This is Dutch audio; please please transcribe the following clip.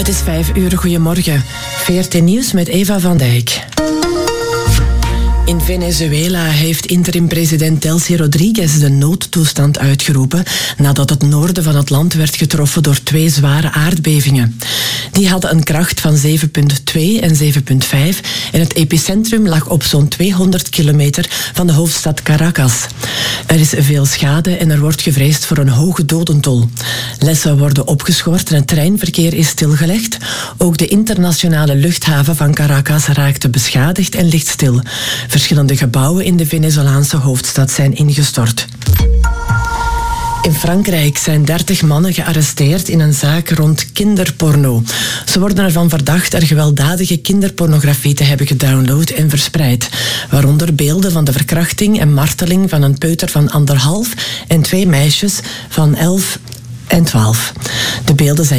Het is 5:00, goedemorgen. VRT Nieuws met Eva van Dijk. In Venezuela heeft interim-president Delcy Rodriguez de noodtoestand uitgeroepen nadat het noorden van het land werd getroffen door 2 zware aardbevingen. Die hadden een kracht van 7,2 en 7,5 en het epicentrum lag op zo'n 200 kilometer van de hoofdstad Caracas. Er is veel schade en er wordt gevreesd voor een hoge dodentol. Lessen worden opgeschort en het treinverkeer is stilgelegd. Ook de internationale luchthaven van Caracas raakte beschadigd en ligt stil. Verschillende gebouwen in de Venezolaanse hoofdstad zijn ingestort. In Frankrijk zijn 30 mannen gearresteerd in een zaak rond kinderporno. Ze worden ervan verdacht er gewelddadige kinderpornografie te hebben gedownload en verspreid. Waaronder beelden van de verkrachting en marteling van een peuter van 1,5 en 2 meisjes van 11 en 12. De beelden zijn